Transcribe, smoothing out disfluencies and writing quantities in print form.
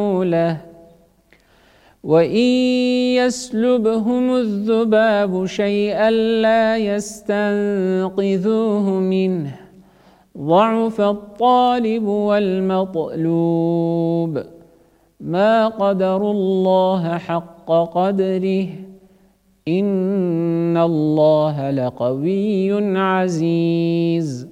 له وإن يسلبهم الذباب شيئا لا يستنقذوه منه ضعف الطالب والمطلوب ما قدروا الله حق قدره إن الله لقوي عزيز